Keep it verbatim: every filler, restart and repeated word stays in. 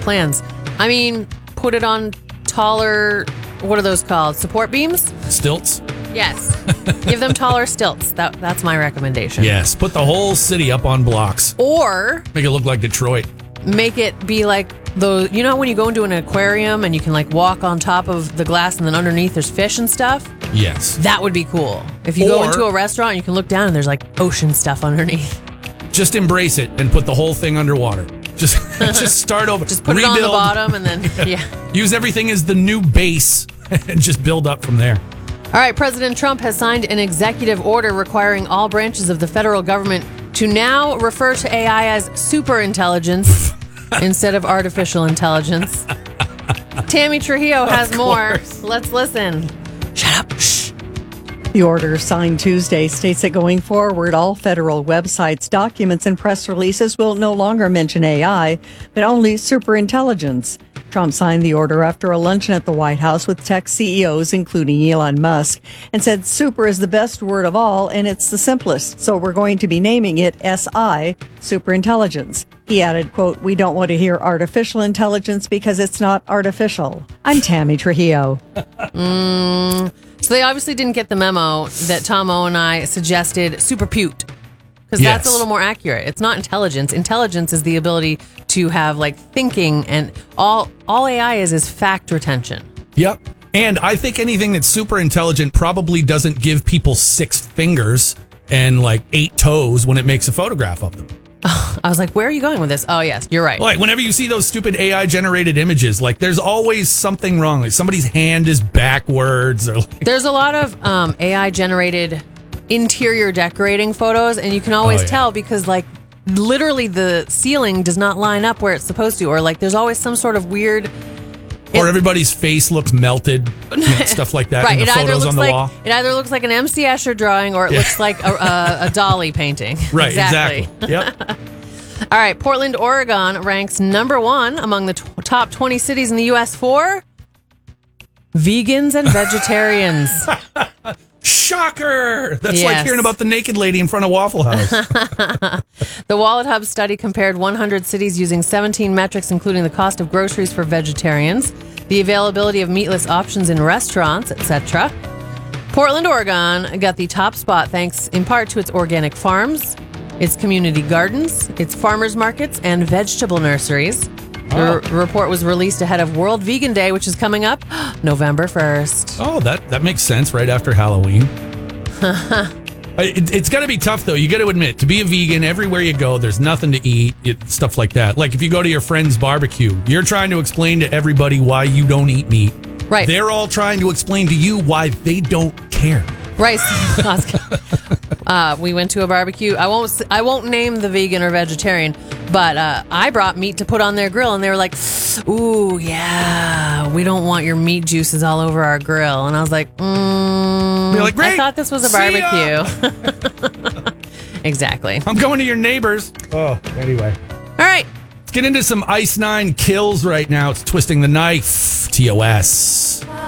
plans. I mean, put it on taller, what are those called? Support beams? Stilts? Yes. Give them taller stilts. That That's my recommendation. Yes. Put the whole city up on blocks. Or make it look like Detroit. Make it be like those, you know when you go into an aquarium and you can like walk on top of the glass and then underneath there's fish and stuff? Yes. That would be cool. If you or, go into a restaurant, you can look down and there's like ocean stuff underneath. Just embrace it and put the whole thing underwater. Just just start over. Just put Rebuild. it on the bottom and then, yeah. Use everything as the new base and just build up from there. All right, President Trump has signed an executive order requiring all branches of the federal government to now refer to A I as superintelligence instead of artificial intelligence. Tammy Trujillo has more. Let's listen. Shut up. Shh. The order, signed Tuesday, states that going forward, all federal websites, documents, and press releases will no longer mention A I, but only superintelligence. Trump signed the order after a luncheon at the White House with tech C E Os, including Elon Musk, and said super is the best word of all and it's the simplest, so we're going to be naming it S I, superintelligence. He added, quote, "We don't want to hear artificial intelligence because it's not artificial." I'm Tammy Trujillo. mm, so they obviously didn't get the memo that Tom O and I suggested superpute. Because yes. that's a little more accurate. It's not intelligence. Intelligence is the ability to have like thinking, and all all A I is is fact retention. Yep. And I think anything that's super intelligent probably doesn't give people six fingers and like eight toes when it makes a photograph of them. I was like, where are you going with this? Oh, yes, you're right. Like whenever you see those stupid A I generated images, like there's always something wrong. Like somebody's hand is backwards or like There's a lot of um, A I generated interior decorating photos, and you can always oh, yeah. tell because like literally the ceiling does not line up where it's supposed to, or like there's always some sort of weird or it, everybody's face looks melted, you know, stuff like that. Right, in the it either photos looks on the like wall. it either looks like an M C Escher drawing or it Yeah. looks like a, a, a Dali painting. Right, exactly. exactly. Yep. All right, Portland, Oregon ranks number one among the t- top twenty cities in the U S for vegans and vegetarians. Shocker! That's Yes. like hearing about the naked lady in front of Waffle House. The Wallet Hub study compared one hundred cities using seventeen metrics, including the cost of groceries for vegetarians, the availability of meatless options in restaurants, et cetera. Portland, Oregon got the top spot thanks in part to its organic farms, its community gardens, its farmers markets, and vegetable nurseries. The Oh. r- report was released ahead of World Vegan Day, which is coming up November first. Oh, that, that makes sense right after Halloween. it, it's got to be tough, though. You got to admit, to be a vegan, everywhere you go, there's nothing to eat, it, stuff like that. Like if you go to your friend's barbecue, you're trying to explain to everybody why you don't eat meat. Right. They're all trying to explain to you why they don't care. Right. uh, we went to a barbecue. I won't. s- I won't name the vegan or vegetarian, but uh, I brought meat to put on their grill, and they were like, "Ooh, yeah, we don't want your meat juices all over our grill." And I was like, mm, You're like, "I "Great, thought this was a see ya." barbecue." Exactly. I'm going to your neighbors. Oh, anyway. All right. Let's get into some Ice Nine kills right now. It's Twisting the Knife, T O S.